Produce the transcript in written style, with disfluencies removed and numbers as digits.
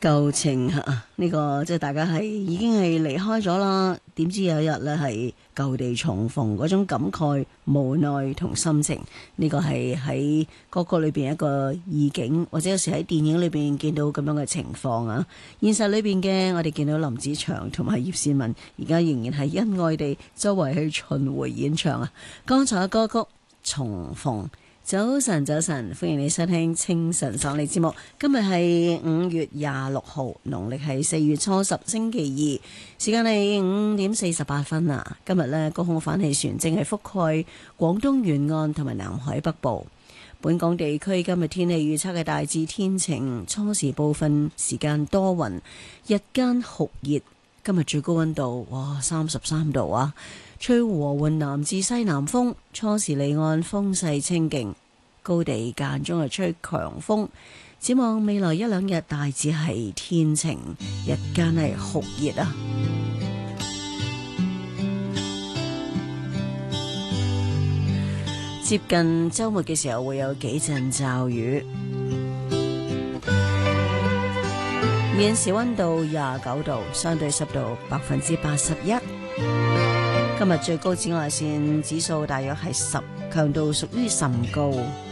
舊情呢個即係大家係已經係離開咗啦，點知有一日呢係舊地重逢，嗰種感慨、無奈同心情，呢個係喺歌曲裏邊一個意境，或者有時喺電影裏邊見到咁樣嘅情況啊。現實裏邊嘅我哋見到林子祥同埋葉倩文，而家仍然係恩愛地周圍去巡迴演唱啊。剛才嘅歌曲《重逢》。早晨，早晨，歡迎你收聽清晨爽利節目。今日係5月26號，農曆係4月初10，星期二，時間係5點48分啊。今日呢，高空反氣旋正係覆蓋廣東沿岸同埋南海北部。本港地區今日天氣預測係大致天晴，初時部分時間多雲，日間酷熱。今日最高溫度33度啊！吹和緩南至西南風，初時離岸風勢清勁，高地間中係吹強風。展望未來一兩日大致係天晴，日間係酷熱啊！接近週末嘅時候會有幾陣驟雨。現時溫度29度，相對濕度81%。今日最高紫外線指數大約係10，強度屬於甚高。